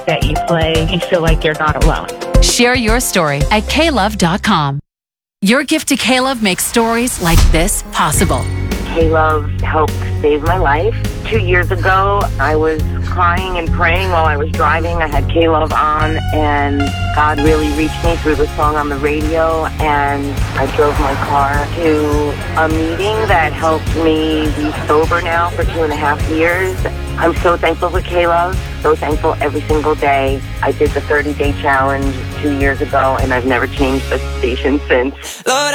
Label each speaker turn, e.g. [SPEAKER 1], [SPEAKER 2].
[SPEAKER 1] that you play, you feel like you're not alone.
[SPEAKER 2] Share your story at klove.com. Your gift to K-Love makes stories like this possible.
[SPEAKER 3] K-Love helped save my life. 2 years ago, I was crying and praying while I was driving. I had K-Love on, and God really reached me through the song on the radio, and I drove my car to a meeting that helped me be sober now for 2.5 years. I'm so thankful for K-Love, so thankful every single day. I did the 30-day challenge 2 years ago, and I've never changed the station since. Lord,